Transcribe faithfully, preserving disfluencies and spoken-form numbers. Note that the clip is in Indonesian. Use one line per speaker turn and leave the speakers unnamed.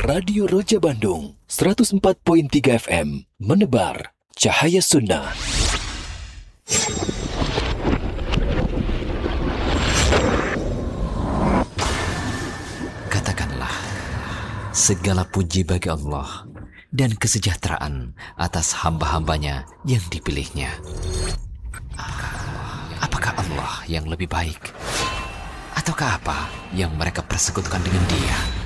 Radio Roja Bandung, seratus empat koma tiga F M, menebar cahaya sunnah.
Katakanlah, segala puji bagi Allah dan kesejahteraan atas hamba-hambanya yang dipilihnya. Apakah Allah yang lebih baik? Ataukah apa yang mereka persekutukan dengan Dia?